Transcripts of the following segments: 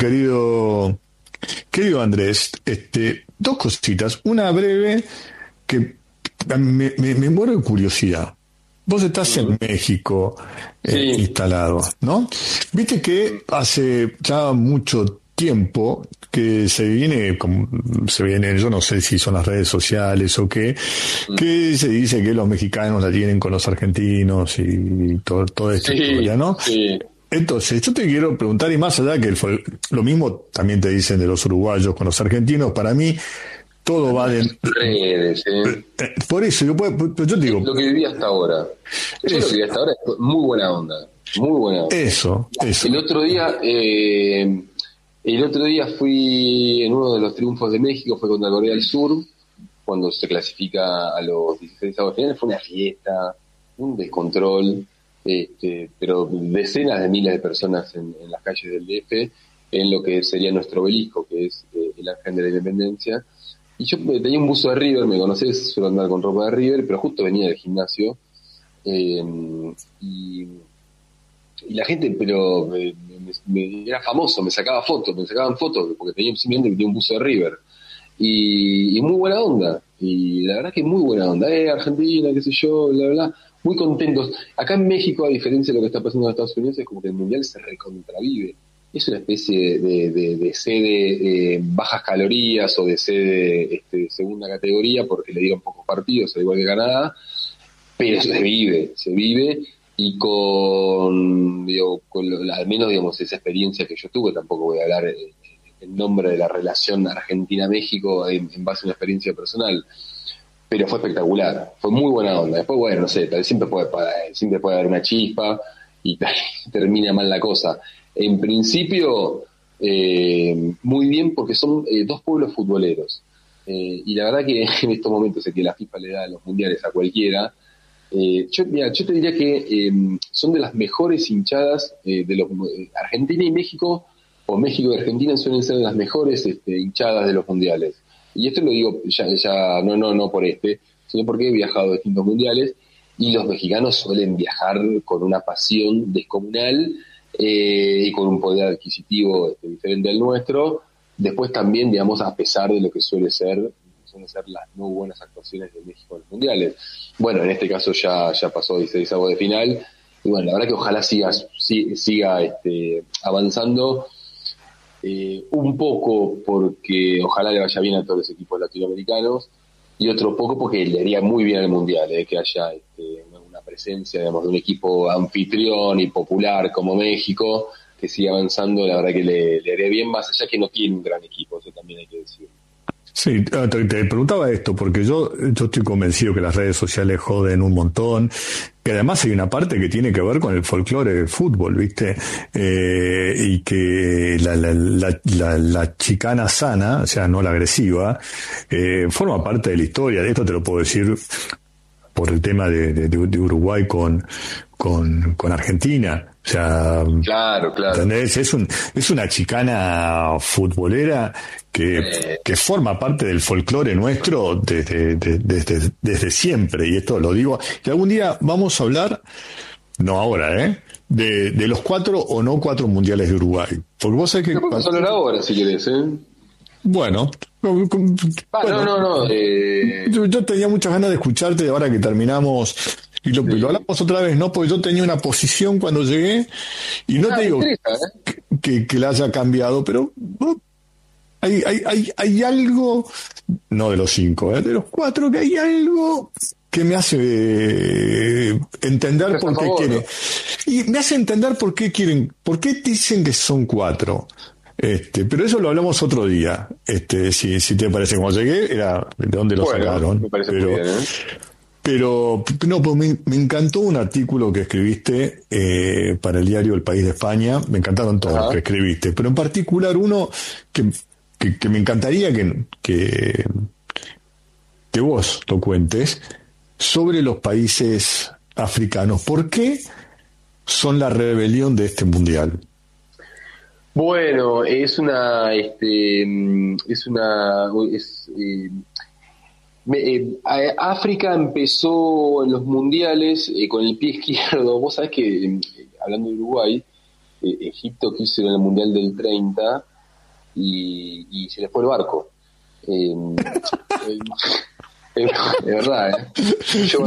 querido, querido Andrés. Dos cositas. Una breve que me muero de curiosidad. Vos estás en Ujú. México Sí. instalado, ¿no? Viste que hace ya mucho tiempo que se viene, yo no sé si son las redes sociales o qué, Mm. que se dice que los mexicanos la tienen con los argentinos y toda esta Sí, historia, ¿no? sí, Entonces, yo te quiero preguntar, y más allá que lo mismo también te dicen de los uruguayos con los argentinos, para mí todo va de... redes, por eso, yo te Es digo, lo que viví hasta ahora. Yo lo que es, viví hasta ahora es muy buena onda, muy buena onda. eso. El otro día, el otro día fui en uno de los triunfos de México, fue contra Corea del Sur, cuando se clasifica a los 16 de final, fue una fiesta, un descontrol, pero decenas de miles de personas en las calles del DF, en lo que sería nuestro obelisco, que es el Ángel de la Independencia. Y yo tenía un buzo de River, me conocés, suelo andar con ropa de River, pero justo venía del gimnasio, eh, y, y la gente, pero era famoso, me sacaban fotos, porque simplemente tenía un buzo de River. Y muy buena onda, y la verdad que muy buena onda, Argentina, qué sé yo, bla, bla, bla, muy contentos. Acá en México, a diferencia de lo que está pasando en Estados Unidos, es como que el Mundial se recontravive. Es una especie de sede bajas calorías o de sede segunda categoría, porque le dieron pocos partidos, al igual que Canadá, pero se vive, y al menos, digamos, esa experiencia que yo tuve, tampoco voy a hablar en nombre de la relación Argentina-México en base a una experiencia personal, pero fue espectacular, fue muy buena onda. Después, bueno, no sé, siempre puede haber una chispa y termina mal la cosa. En principio, muy bien, porque son dos pueblos futboleros. Y la verdad que en estos momentos en que la FIFA le da los mundiales a cualquiera, yo te diría que son de las mejores hinchadas de los Argentina y México, o México y Argentina suelen ser las mejores hinchadas de los mundiales. Y esto lo digo ya no por sino porque he viajado a distintos mundiales y los mexicanos suelen viajar con una pasión descomunal, y con un poder adquisitivo diferente al nuestro. Después también, digamos, a pesar de lo que suelen ser las no buenas actuaciones de México en los mundiales. Bueno, en este caso ya pasó 16 de final, y bueno, la verdad que ojalá siga avanzando, un poco porque ojalá le vaya bien a todos los equipos latinoamericanos, y otro poco porque le haría muy bien al mundial, que haya una presencia, digamos, de un equipo anfitrión y popular como México, que siga avanzando. La verdad que le haría bien, más allá que no tiene un gran equipo, eso también hay que decir. Sí, te preguntaba esto porque yo estoy convencido que las redes sociales joden un montón, que además hay una parte que tiene que ver con el folclore del fútbol, ¿viste? Y que la chicana sana, o sea, no la agresiva, forma parte de la historia. De esto te lo puedo decir por el tema de Uruguay con Argentina. O sea, Claro, claro. ¿entendés? Es una chicana futbolera que forma parte del folclore nuestro desde siempre. Y esto lo digo, que algún día vamos a hablar, no ahora, de los 4 mundiales de Uruguay. Porque vos sabés que... No podemos hablar ahora, si querés, ¿eh? Bueno, No, bueno, no, no. yo tenía muchas ganas de escucharte ahora que terminamos y lo Sí. hablamos otra vez, ¿no? Porque yo tenía una posición cuando llegué y no te Me digo interesa, ¿eh? que la haya cambiado, pero hay algo, no de los 5, de los 4, que hay algo que me hace entender Estás a por qué favor, ¿no? quieren. Y me hace entender por qué quieren, por qué dicen que son 4. Pero eso lo hablamos otro día. Si te parece, cuando llegué, era de dónde lo Bueno, sacaron. me parece muy bien, ¿eh? Pero no, pues me encantó un artículo que escribiste para el diario El País de España. Me encantaron todos los que Ajá. escribiste, pero en particular uno que me encantaría que vos lo cuentes sobre los países africanos. ¿Por qué son la rebelión de este mundial? Bueno, África empezó en los mundiales con el pie izquierdo. Vos sabés que, hablando de Uruguay, Egipto quiso ir en el mundial del 30, y se les fue el barco. Es verdad, yo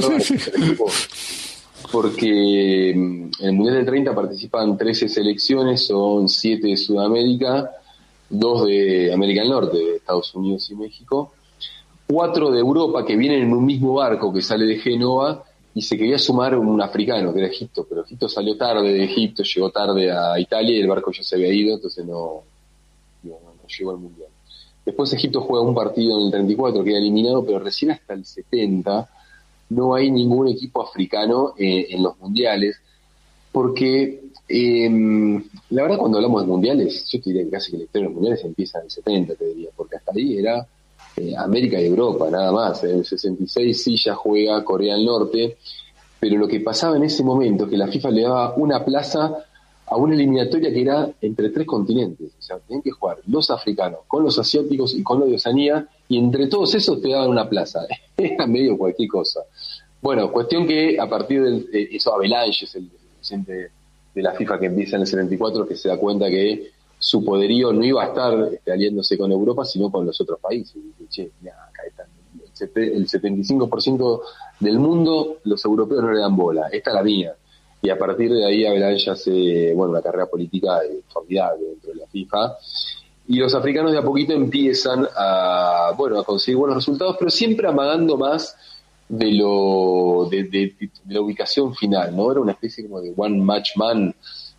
porque en el Mundial del 30 participan 13 selecciones, son 7 de Sudamérica, 2 de América del Norte, de Estados Unidos y México, 4 de Europa que vienen en un mismo barco que sale de Génova, y se quería sumar un africano que era Egipto, pero Egipto salió tarde de Egipto, llegó tarde a Italia y el barco ya se había ido, entonces no llegó al Mundial. Después Egipto juega un partido en el 34, queda eliminado, pero recién hasta el 70 no hay ningún equipo africano en los mundiales, porque la verdad cuando hablamos de mundiales, yo te diría que casi que la historia de los mundiales empieza en el 70, te diría, porque hasta ahí era América y Europa, nada más. En el 66 sí ya juega Corea del Norte, pero lo que pasaba en ese momento es que la FIFA le daba una plaza a una eliminatoria que era entre 3 continentes, o sea, tenían que jugar los africanos con los asiáticos y con los de Oceanía, y entre todos esos te daban una plaza, era medio cualquier cosa. Bueno, cuestión que a partir de eso, Avalanche es el presidente de la FIFA que empieza en el 74, que se da cuenta que su poderío no iba a estar aliándose con Europa, sino con los otros países. Y dice, che, mirá, acá está el 75% del mundo, los europeos no le dan bola, esta es la mía. Y a partir de ahí Avalanche hace, una carrera política formidable dentro de la FIFA. Y los africanos de a poquito empiezan a conseguir buenos resultados, pero siempre amagando más de la ubicación final, ¿no? Era una especie como de one match man.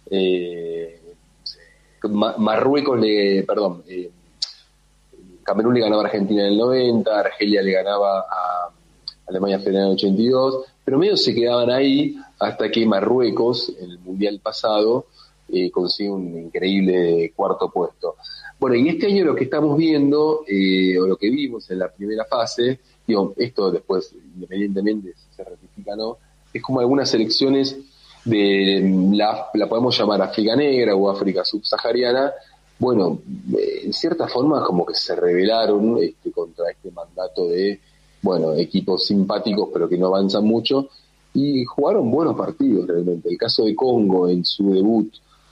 Camerún le ganaba a Argentina en el 90, Argelia le ganaba a Alemania Federal en el 82, pero medio se quedaban ahí hasta que Marruecos, en el Mundial pasado, consigue un increíble 4º puesto. Bueno, y este año lo que estamos viendo, o lo que vimos en la primera fase, esto después, independientemente si se ratifica o no, es como algunas selecciones de la podemos llamar África Negra o África Subsahariana, en cierta forma como que se rebelaron contra este mandato de, equipos simpáticos pero que no avanzan mucho, y jugaron buenos partidos realmente. El caso de Congo en su debut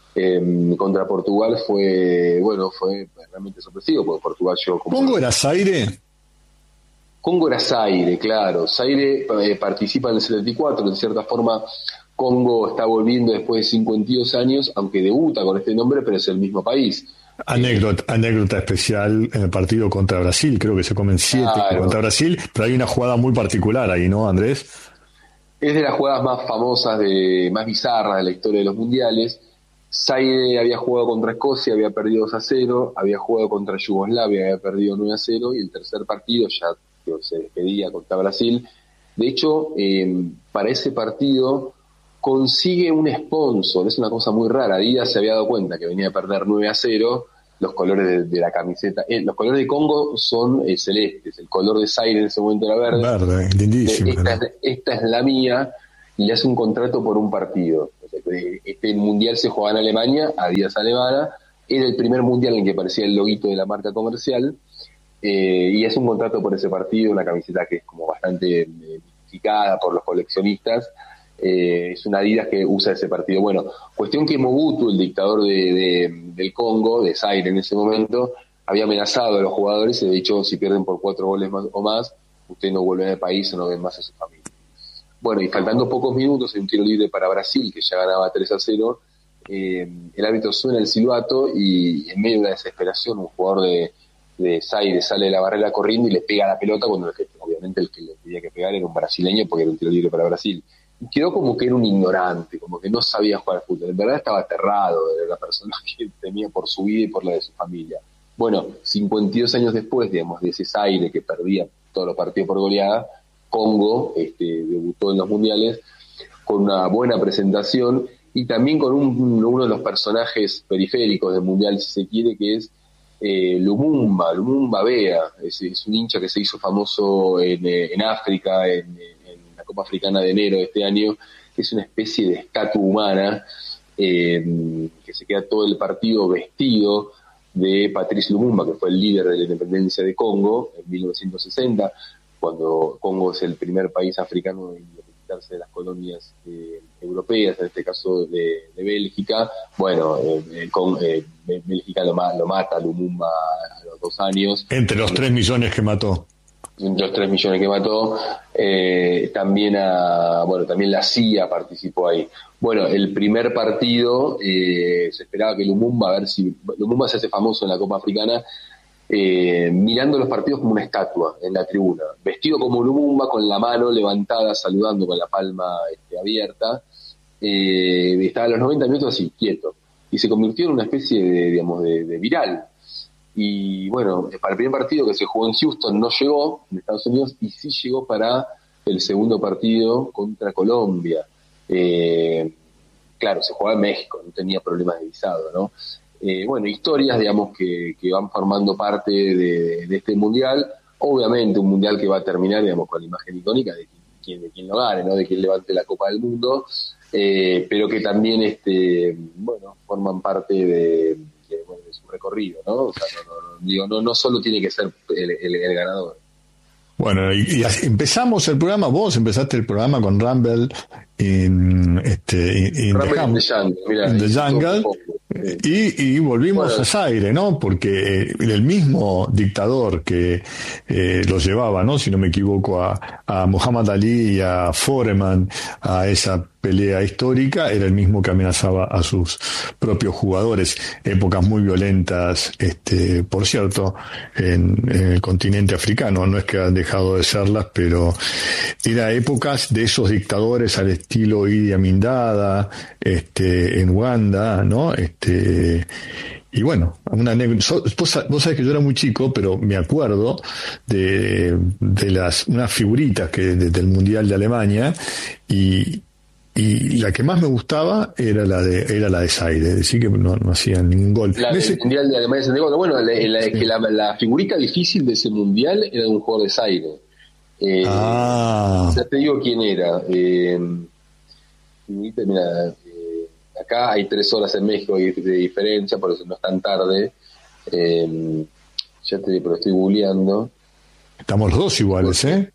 contra Portugal fue realmente sorpresivo, porque Portugal llegó como... ¿Congo era Zaire? Congo era Zaire, claro. Zaire participa en el 74, en cierta forma Congo está volviendo después de 52 años, aunque debuta con este nombre, pero es el mismo país. Anécdota especial en el partido contra Brasil, creo que se comen 7 contra Brasil, pero hay una jugada muy particular ahí, ¿no, Andrés? Es de las jugadas más famosas, más bizarras de la historia de los mundiales. Zaire había jugado contra Escocia, había perdido 2-0, había jugado contra Yugoslavia, había perdido 9-0, y el tercer partido ya se despedía contra Brasil. De hecho, para ese partido consigue un sponsor, es una cosa muy rara. Adidas se había dado cuenta que venía a perder 9-0, los colores de la camiseta, los colores de Congo son celestes, el color de Zaire en ese momento era verde, lindísimo. Esta es la mía, y le hace un contrato por un partido. Este mundial se jugaba en Alemania, Adidas alemana, era el primer mundial en el que aparecía el loguito de la marca comercial, y es un contrato por ese partido, una camiseta que es como bastante mitificada por los coleccionistas. Es una Adidas que usa ese partido. Cuestión que Mobutu, el dictador del Congo, de Zaire en ese momento, había amenazado a los jugadores y de hecho, si pierden por 4 goles o más, ustedes no vuelven al país o no ven más a su familia. Y faltando pocos minutos, en un tiro libre para Brasil, que ya ganaba 3-0, el árbitro suena el silbato y en medio de la desesperación un jugador de Zaire sale de la barrera corriendo y le pega la pelota, cuando obviamente el que le tenía que pegar era un brasileño, porque era un tiro libre para Brasil. Quedó como que era un ignorante, como que no sabía jugar al fútbol. En verdad estaba aterrado de la persona que temía por su vida y por la de su familia. 52 años después, de ese Zaire que perdía todos los partidos por goleada, Congo debutó en los mundiales con una buena presentación y también con uno de los personajes periféricos del mundial, si se quiere, que es Lumumba Bea. Es un hincha que se hizo famoso en África, en la Copa Africana de enero de este año, que es una especie de estatua humana que se queda todo el partido vestido de Patrice Lumumba, que fue el líder de la independencia de Congo en 1960, cuando Congo es el primer país africano en deshacerse de las colonias europeas, en este caso de Bélgica. Bueno, Bélgica lo mata a Lumumba a los 2 años. Entre los 3 millones que mató. Entre los 3 millones que mató. También la CIA participó ahí. Bueno, el primer partido, se esperaba que Lumumba se hace famoso en la Copa Africana, mirando los partidos como una estatua en la tribuna, vestido como Lumumba, con la mano levantada, saludando con la palma abierta, estaba a los 90 minutos así, quieto, y se convirtió en una especie de viral. Y bueno, para el primer partido que se jugó en Houston no llegó, en Estados Unidos, y sí llegó para el segundo partido contra Colombia. Claro, se jugaba en México, no tenía problemas de visado, ¿no? Historias, digamos, que van formando parte de este mundial. Obviamente un mundial que va a terminar, digamos, con la imagen icónica de quien lo gane, ¿no? De quien levante la Copa del Mundo, pero que también, forman parte de su recorrido, ¿no? O sea, no solo tiene que ser el ganador. Bueno, y empezamos el programa, vos empezaste el programa con Rumble in the Jungle, y volvimos a Zaire, ¿no? Porque el mismo dictador que lo llevaba, ¿no? Si no me equivoco, a Muhammad Ali y a Foreman a esa pelea histórica, era el mismo que amenazaba a sus propios jugadores. Épocas muy violentas, por cierto, en el continente africano. No es que han dejado de serlas, pero era épocas de esos dictadores al estilo Idi Amin Dada, en Uganda, ¿no? Y bueno, vos sabés que yo era muy chico, pero me acuerdo de unas figuritas del Mundial de Alemania, y la que más me gustaba era la de Zaire, es decir, que no hacían ningún gol. El Mundial de Alemania 64, bueno, la figurita difícil de ese Mundial era de un jugador de Zaire. Ya te digo quién era. Mira, acá hay 3 horas en México de diferencia, por eso no es tan tarde. Ya te digo, pero estoy googleando. Estamos los dos iguales, ¿eh?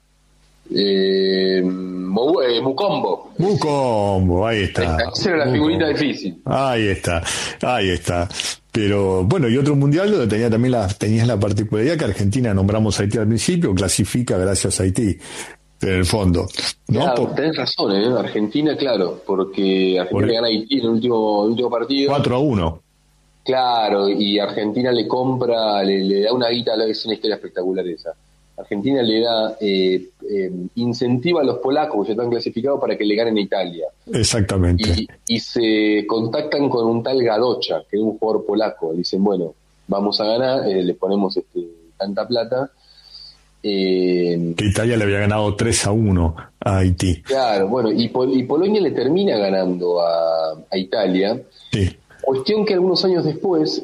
Mukombo, ahí está. Esa era la figurita difícil. Ahí está. Pero bueno, y otro mundial donde tenías la particularidad que Argentina, nombramos a Haití al principio, clasifica gracias a Haití, en el fondo, ¿no? Claro, tenés razón, Argentina, claro, porque Argentina gana a Haití en el último partido 4-1. Claro, y Argentina le compra, le da una guita, es una historia espectacular esa. Argentina le da incentiva a los polacos que ya están clasificados para que le ganen a Italia. Exactamente. Y se contactan con un tal Gadocha, que es un jugador polaco. Dicen, bueno, vamos a ganar, le ponemos tanta plata. Que Italia le había ganado 3-1 a Haití. Claro, bueno, y Polonia le termina ganando a Italia. Sí. Cuestión que algunos años después,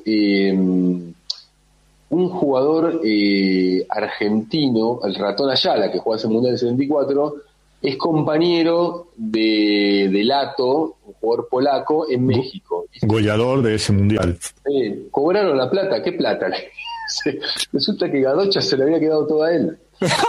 un jugador argentino, el Ratón Ayala, que jugó ese Mundial del 74, es compañero de Lato, un jugador polaco, en México. Goleador de ese Mundial. Cobraron la plata, ¿qué plata? Resulta que Gadocha se le había quedado toda a él.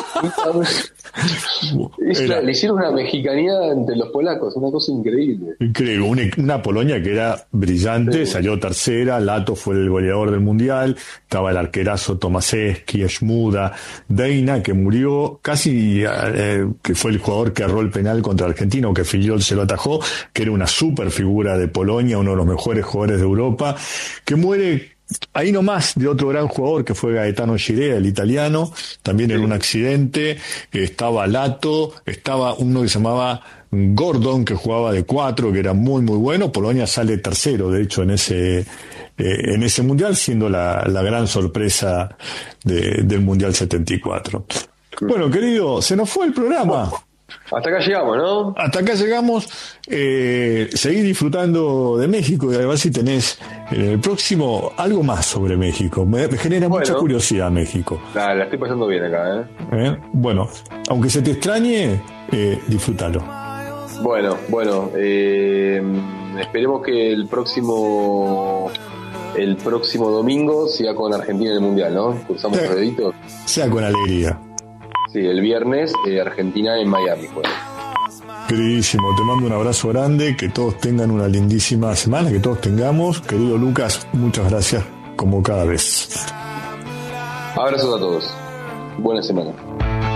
Le hicieron una mexicanidad entre los polacos, una cosa increíble. Increíble, una Polonia que era brillante, sí. Salió tercera, Lato fue el goleador del Mundial, estaba el arquerazo Tomaszewski, Schmuda, Deina, que murió casi, que fue el jugador que erró el penal contra Argentina, que Filiol se lo atajó, que era una super figura de Polonia, uno de los mejores jugadores de Europa, que muere ahí nomás de otro gran jugador que fue Gaetano Girea, el italiano, también en un accidente. Estaba Lato, estaba uno que se llamaba Gordon, que jugaba de 4, que era muy muy bueno. Polonia sale tercero, de hecho, en ese mundial, siendo la gran sorpresa del Mundial 74. Bueno, querido, se nos fue el programa. Hasta acá llegamos, ¿no? Hasta acá llegamos. Seguí disfrutando de México y a ver si tenés en el próximo algo más sobre México. Me genera mucha curiosidad México. La estoy pasando bien acá, Bueno, aunque se te extrañe, disfrútalo. Bueno, esperemos que el próximo domingo siga con Argentina en el Mundial, ¿no? Cruzamos los deditos. Sea con alegría. Sí, el viernes Argentina en Miami, pues. Queridísimo, te mando un abrazo grande, que todos tengan una lindísima semana, que todos tengamos. Querido Lucas, muchas gracias como cada vez. Abrazos a todos. Buena semana.